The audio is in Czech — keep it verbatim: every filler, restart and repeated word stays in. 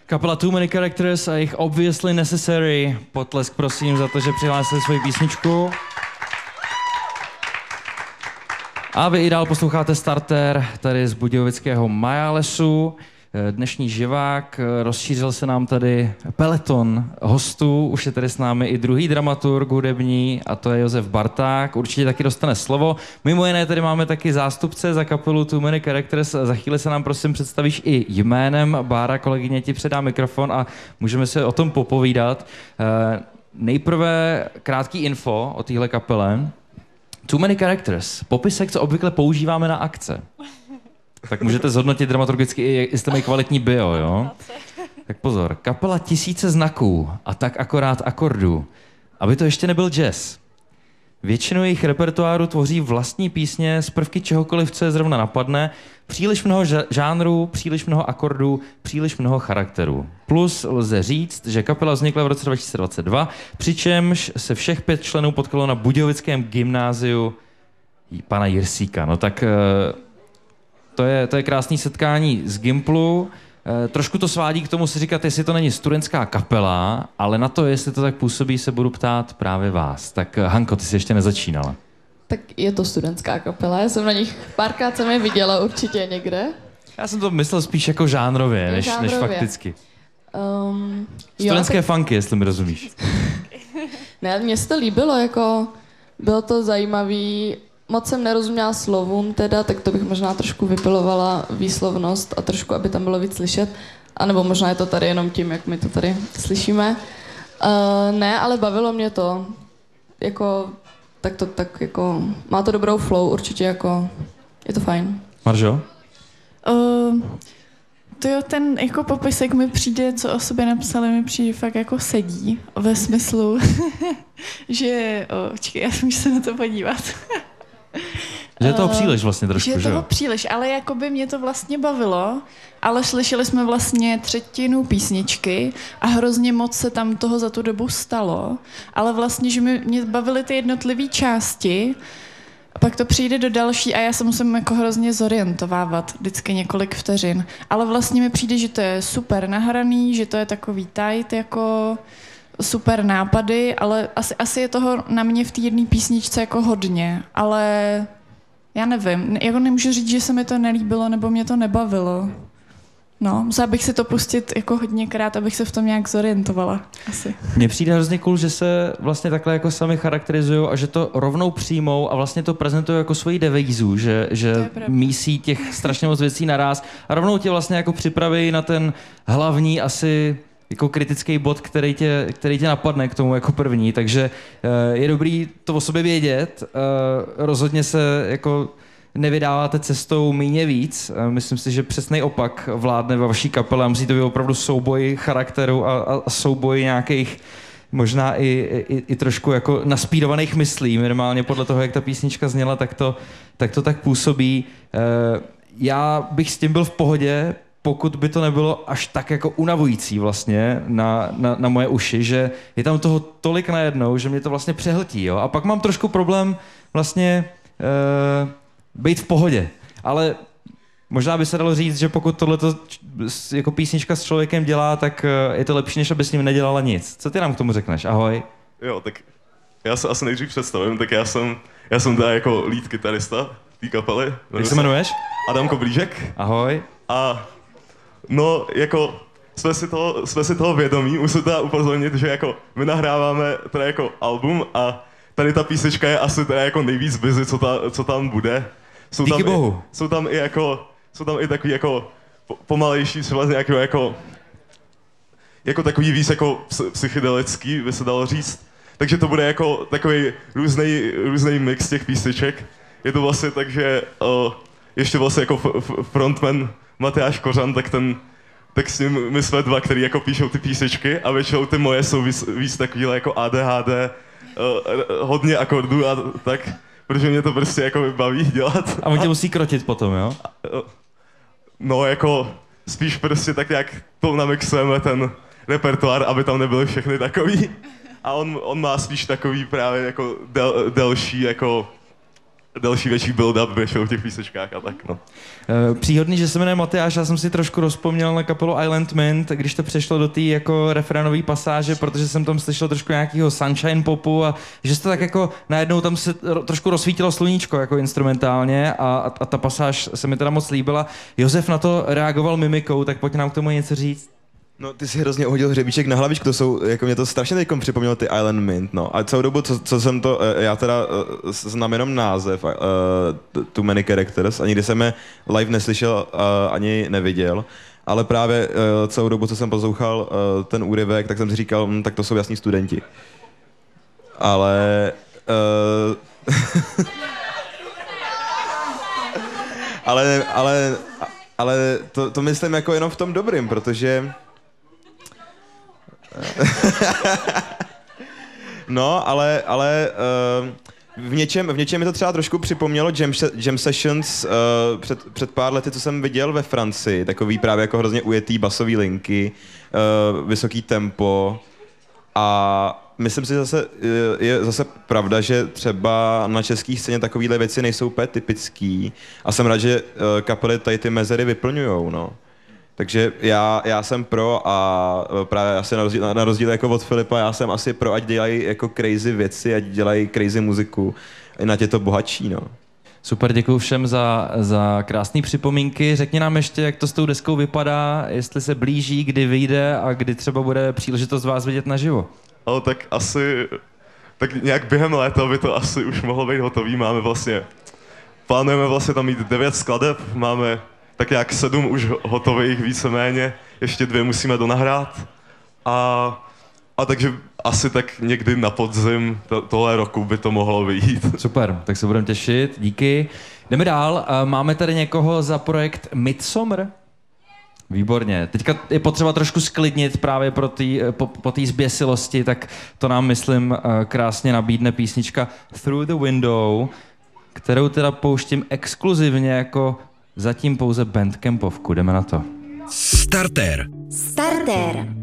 Kapela Too Many Characters a jejich Obviously Necessary. Potlesk prosím za to, že přihlásili svoji písničku. A vy i dál posloucháte Starter tady z budějovického Majálesu. Dnešní živák, rozšířil se nám tady peleton hostů, už je tady s námi i druhý dramaturg hudební a to je Josef Barták, určitě taky dostane slovo. Mimo jiné tady máme taky zástupce za kapelu Too Many Characters, za chvíli se nám prosím představíš i jménem. Bára, kolegyně, ti předá mikrofon a můžeme se o tom popovídat. Nejprve krátký info o téhle kapele. Too Many Characters, popisek, co obvykle používáme na akce. Tak můžete zhodnotit dramaturgicky, jestli mají kvalitní bio, jo? Tak pozor, kapela tisíce znaků a tak akorát akordů. Aby to ještě nebyl jazz. Většinu jejich repertoáru tvoří vlastní písně z prvky čehokoliv, co je zrovna napadne. Příliš mnoho žánrů, příliš mnoho akordů, příliš mnoho charakterů. Plus lze říct, že kapela vznikla v roce dva tisíce dvacet dva, přičemž se všech pět členů potkalo na budějovickém gymnáziu pana Jirsíka. No tak... To je, to je krásný setkání z Gimplu. E, trošku to svádí k tomu si říkat, jestli to není studentská kapela, ale na to, jestli to tak působí, se budu ptát právě vás. Tak Hanko, ty jsi ještě nezačínala. Tak je to studentská kapela, já jsem na nich párkrát jsem je viděla určitě někde. Já jsem to myslel spíš jako žánrově, než, žánrově. než fakticky. Um, Studentské jo, tak... funky, jestli mi rozumíš. Ne, mně se to líbilo, jako bylo to zajímavý. Moc jsem nerozuměla slovům teda, tak to bych možná trošku vypilovala výslovnost a trošku, aby tam bylo víc slyšet. A nebo možná je to tady jenom tím, jak my to tady slyšíme. Uh, ne, ale bavilo mě to. Jako, tak to tak jako, má to dobrou flow určitě, jako, je to fajn. Maržo? Uh, to jo, ten jako popisek mi přijde, co o sobě napsali, mi přijde fakt jako sedí. Ve smyslu, že, oh, čekaj, já můžu se na to podívat. Že je toho příliš vlastně trošku, že? je že toho jo? příliš, ale jakoby mě to vlastně bavilo, ale slyšeli jsme vlastně třetinu písničky a hrozně moc se tam toho za tu dobu stalo, ale vlastně, že mě, mě bavily ty jednotlivé části, a pak to přijde do další a já se musím jako hrozně zorientovávat vždycky několik vteřin, ale vlastně mi přijde, že to je super nahraný, že to je takový tight, jako super nápady, ale asi, asi je toho na mě v té jedné písničce jako hodně, ale já nevím, jako nemůžu říct, že se mi to nelíbilo nebo mě to nebavilo. No, musela bych si to pustit jako hodněkrát, abych se v tom nějak zorientovala, asi. Mně přijde hrozně cool, že se vlastně takhle jako sami charakterizují a že to rovnou přijmou a vlastně to prezentují jako svoji devízu, že, že mísí těch strašně moc věcí naráz a rovnou tě vlastně jako připraví na ten hlavní asi jako kritický bod, který tě, který tě napadne k tomu jako první, takže uh, je dobrý to o sobě vědět, uh, rozhodně se jako nevydáváte cestou míně víc, uh, myslím si, že přesnej opak vládne ve vaší kapele a musí to být opravdu souboj charakteru a, a, a souboj nějakých možná i, i, i trošku jako naspídovaných myslí, minimálně podle toho, jak ta písnička zněla, tak to tak, to tak působí. Uh, já bych s tím byl v pohodě, pokud by to nebylo až tak jako unavující vlastně na, na, na moje uši, že je tam toho tolik najednou, že mě to vlastně přehltí, jo. A pak mám trošku problém vlastně uh, být v pohodě. Ale možná by se dalo říct, že pokud tohleto jako písnička s člověkem dělá, tak uh, je to lepší, než aby s ním nedělala nic. Co ty nám k tomu řekneš? Ahoj. Jo, tak já se asi nejdřív představím, tak já jsem, já jsem teda jako lead kytarista té kapely. Jak se jmenuješ? Adam Koblížek. Ahoj. A no, jako jsme si toho, jsme si toho vědomí, musím teda upozornit, že jako my nahráváme teda jako album a tady ta písnička je asi teda jako nejvíc busy, co, ta, co tam bude. Jsou Díky tam bohu. I, jsou tam i jako, jsou tam i takový jako pomalejší, třeba z nějakého jako, jako takový víc jako psychedelický, by se dalo říct. Takže to bude jako takový různej, různej mix těch písniček. Je to vlastně tak, že uh, ještě vlastně jako f- f- frontman Matyáš Kořan, tak ten, tak s ním my jsme dva, který jako píšou ty písničky a většinou ty moje jsou víc, víc takovýhle jako A D H D, uh, hodně akordů a tak, protože mě to prostě jako baví dělat. A on tě musí krotit potom, jo? No jako spíš prostě tak nějak to namixujeme ten repertoár, aby tam nebyly všechny takový. A on, on má spíš takový právě jako del, delší jako další větší build-up vyšel v těch písečkách a tak, no. Příhodný, že se jmenuje Matyáš, já jsem si trošku rozpomněl na kapelu Island Mint, když to přešlo do té jako refrénové pasáže, protože jsem tam slyšel trošku nějakého sunshine popu a že se to tak jako najednou tam se trošku rozsvítilo sluníčko jako instrumentálně a, a, a ta pasáž se mi teda moc líbila. Josef na to reagoval mimikou, tak pojď nám k tomu něco říct. No, ty si hrozně uhodil hřebíček na hlavičku, to jsou, jako mě to strašně teďkom připomnělo ty Island Mint, no. A celou dobu, co, co jsem to, já teda znám jenom název, uh, Too Many Characters, a nikdy jsem je live neslyšel uh, ani neviděl, ale právě uh, celou dobu, co jsem poslouchal uh, ten úryvek, tak jsem si říkal, hm, tak to jsou jasní studenti. Ale... Uh, ale, ale, ale to, to myslím jako jenom v tom dobrým, protože... No, ale, ale uh, v, něčem, v něčem mi to třeba trošku připomnělo jam, jam sessions uh, před, před pár lety, co jsem viděl ve Francii. Takový právě jako hrozně ujetý basový linky, uh, vysoký tempo a myslím si zase, je zase pravda, že třeba na české scéně takovéhle věci nejsou úplně typický a jsem rád, že uh, kapely tady ty mezery vyplňujou, no. Takže já, já jsem pro a právě asi na rozdíl, na rozdíl jako od Filipa, já jsem asi pro, ať dělají jako crazy věci, ať dělají crazy muziku, na tě to bohatší, no. Super, děkuji všem za, za krásné připomínky. Řekni nám ještě, jak to s tou deskou vypadá, jestli se blíží, kdy vyjde a kdy třeba bude příležitost vás vidět naživo. Ale tak asi, tak nějak během léta by to asi už mohlo být hotový. Máme vlastně, plánujeme vlastně tam mít devět skladeb, máme tak nějak sedm už hotových víceméně, ještě dvě musíme donahrát. A, a takže asi tak někdy na podzim to, tohle roku by to mohlo vyjít. Super, tak se budeme těšit, díky. Jdeme dál, máme tady někoho za projekt Midsommar. Výborně. Teďka je potřeba trošku sklidnit právě pro tý, po, po té zběsilosti, tak to nám, myslím, krásně nabídne písnička Through the Window, kterou teda pouštím exkluzivně jako zatím pouze bandcampovku. Jdeme na to. Starter. Starter.